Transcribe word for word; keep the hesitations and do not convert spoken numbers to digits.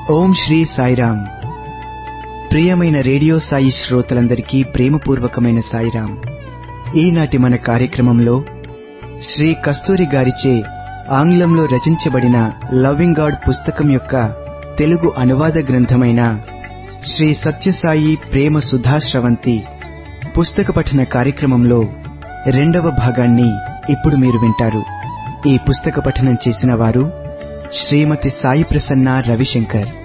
ఓం శ్రీ సాయిరామ్. ప్రియమైన రేడియో సాయి శ్రోతలందరికీ ప్రేమపూర్వకమైన సాయిరామ్. ఈనాటి మన కార్యక్రమంలో శ్రీ కస్తూరి గారిచే ఆంగ్లంలో రచించబడిన లవింగ్ గాడ్ పుస్తకం యొక్క తెలుగు అనువాద గ్రంథమైన శ్రీ సత్యసాయి ప్రేమ సుధాశ్రవంతి పుస్తక పఠన కార్యక్రమంలో రెండవ భాగాన్ని ఇప్పుడు మీరు వింటారు. ఈ పుస్తక పఠనం చేసిన వారు శ్రీమతి సాయి ప్రసన్న రవిశంకర్.